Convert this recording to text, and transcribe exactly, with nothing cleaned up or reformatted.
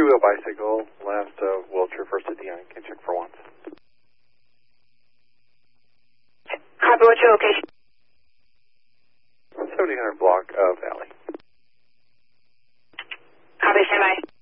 Three-wheel bicycle, last uh, Wiltshire, first at Dion. Can check for once. Copy, what's your location? seventeen hundred block of Valley. Copy, stand by.